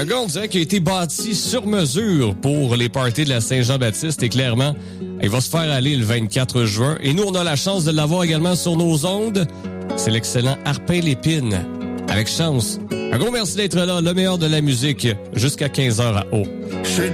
Un gars, on dirait, qui a été bâti sur mesure pour les parties de la Saint-Jean-Baptiste et clairement, il va se faire aller le 24 juin. Et nous, on a la chance de l'avoir également sur nos ondes. C'est l'excellent Arpin Lépine. Avec chance. Un gros merci d'être là, le meilleur de la musique, jusqu'à 15h à Haut.